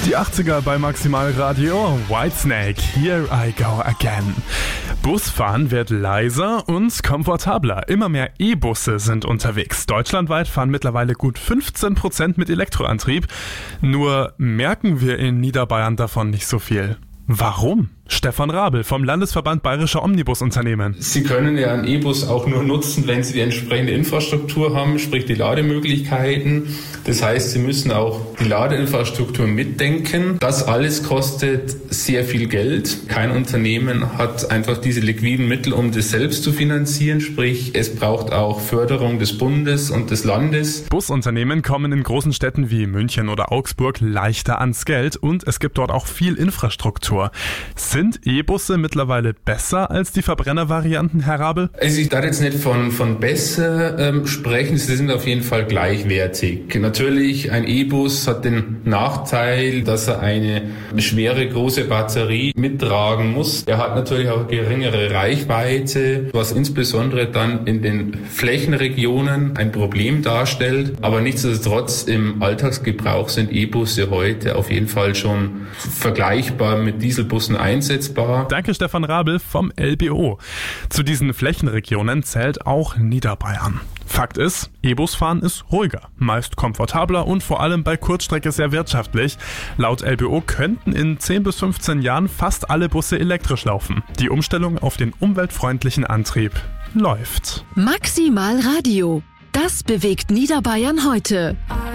Die 80er bei Maximal Radio, Whitesnake, Here I Go Again. Busfahren wird leiser und komfortabler. Immer mehr E-Busse sind unterwegs. Deutschlandweit fahren mittlerweile gut 15% mit Elektroantrieb. Nur merken wir in Niederbayern davon nicht so viel. Warum? Stefan Rabel vom Landesverband Bayerischer Omnibusunternehmen. Sie können ja einen E-Bus auch nur nutzen, wenn Sie die entsprechende Infrastruktur haben, sprich die Lademöglichkeiten. Das heißt, Sie müssen auch die Ladeinfrastruktur mitdenken. Das alles kostet sehr viel Geld. Kein Unternehmen hat einfach diese liquiden Mittel, um das selbst zu finanzieren. Sprich, es braucht auch Förderung des Bundes und des Landes. Busunternehmen kommen in großen Städten wie München oder Augsburg leichter ans Geld und es gibt dort auch viel Infrastruktur. Sind E-Busse mittlerweile besser als die Verbrennervarianten, Herr Rabel? Also ich darf jetzt nicht von besser sprechen, sie sind auf jeden Fall gleichwertig. Natürlich, ein E-Bus hat den Nachteil, dass er eine schwere, große Batterie mittragen muss. Er hat natürlich auch geringere Reichweite, was insbesondere dann in den Flächenregionen ein Problem darstellt. Aber nichtsdestotrotz im Alltagsgebrauch sind E-Busse heute auf jeden Fall schon vergleichbar mit Dieselbussen einsetzbar. Danke Stefan Rabel vom LBO. Zu diesen Flächenregionen zählt auch Niederbayern. Fakt ist, E-Bus-Fahren ist ruhiger, meist komfortabler und vor allem bei Kurzstrecke sehr wirtschaftlich. Laut LBO könnten in 10 bis 15 Jahren fast alle Busse elektrisch laufen. Die Umstellung auf den umweltfreundlichen Antrieb läuft. Maximal Radio. Das bewegt Niederbayern heute.